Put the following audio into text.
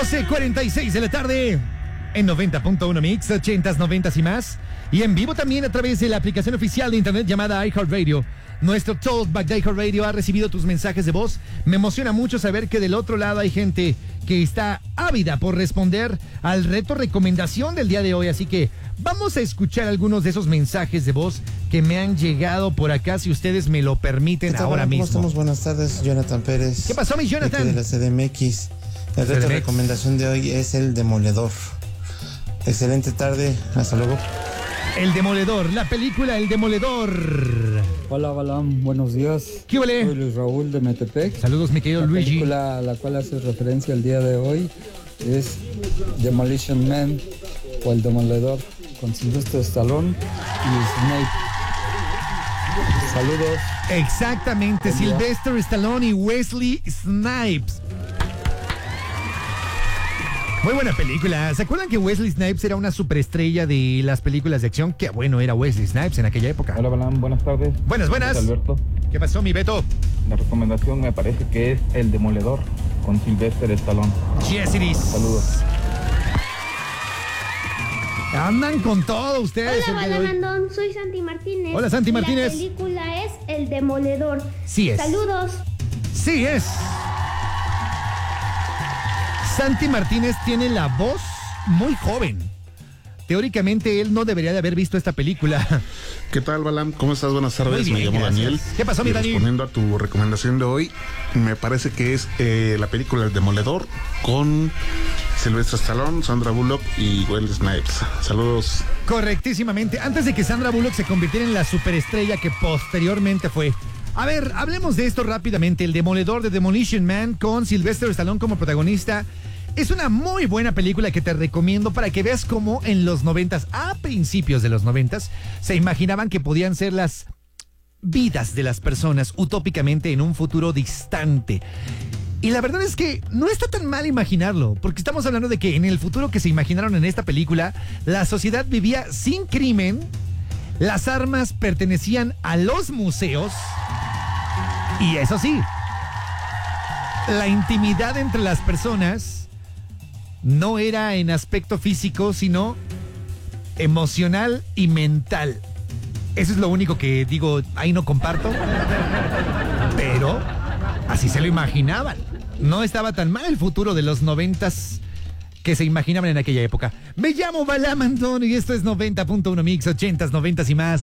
12:46 de la tarde en 90.1 Mix, 80s, 90s y más. Y en vivo también a través de la aplicación oficial de internet llamada iHeartRadio. Nuestro Talkback de iHeartRadio ha recibido tus mensajes de voz. Me emociona mucho saber que del otro lado hay gente que está ávida por responder al reto recomendación del día de hoy. Así que vamos a escuchar algunos de esos mensajes de voz que me han llegado por acá, si ustedes me lo permiten ahora mismo. ¿Cómo estamos? Buenas tardes, Jonathan Pérez. ¿Qué pasó, mi Jonathan? De la CDMX. El reto de recomendación de hoy es El Demoledor. Excelente tarde, hasta luego. El Demoledor, la película El Demoledor. Hola, Balam, buenos días. ¿Qué vale? Soy Luis Raúl de Metepec. Saludos, mi querido Luigi. La película a la cual hace referencia el día de hoy es Demolition Man o El Demoledor, con Sylvester Stallone y Snape. Saludos. Exactamente, Sylvester Stallone y Wesley Snipes. Muy buena película. ¿Se acuerdan que Wesley Snipes era una superestrella de las películas de acción? Qué bueno era Wesley Snipes en aquella época. Hola, Balam, buenas tardes. Buenas. Soy Alberto. ¿Qué pasó, mi Beto? La recomendación me parece que es El Demoledor, con Sylvester Stallone. Yes, it is. Saludos. Andan con todo ustedes. Hola, Balamandón, soy Santi Martínez. Hola, Santi Martínez. La película es El Demoledor. Sí es. Saludos. Sí es. Santi Martínez tiene la voz muy joven. Teóricamente él no debería de haber visto esta película. ¿Qué tal, Balam? ¿Cómo estás? Buenas tardes, Muy bien, me llamo gracias. Daniel. ¿Qué pasó, mi Dani? Respondiendo a tu recomendación de hoy, me parece que es la película El Demoledor con Sylvester Stallone, Sandra Bullock y Wesley Snipes. Saludos. Correctísimamente. Antes de que Sandra Bullock se convirtiera en la superestrella que posteriormente fue. A ver, hablemos de esto rápidamente. El Demoledor de Demolition Man con Sylvester Stallone como protagonista. Es una muy buena película que te recomiendo para que veas cómo en los 90s, a principios de los 90s, se imaginaban que podían ser las vidas de las personas utópicamente en un futuro distante. Y la verdad es que no está tan mal imaginarlo, porque estamos hablando de que en el futuro que se imaginaron en esta película, la sociedad vivía sin crimen, las armas pertenecían a los museos, y eso sí, la intimidad entre las personas no era en aspecto físico, sino emocional y mental. Eso es lo único que digo, ahí no comparto, pero así se lo imaginaban. No estaba tan mal el futuro de los 90s que se imaginaban en aquella época. Me llamo Balam Antón y esto es 90.1 Mix, 80s, 90s y más.